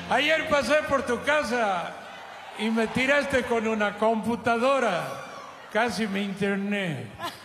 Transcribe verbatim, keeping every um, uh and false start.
Ayer pasé por tu casa y me tiraste con una computadora. Casi me interné.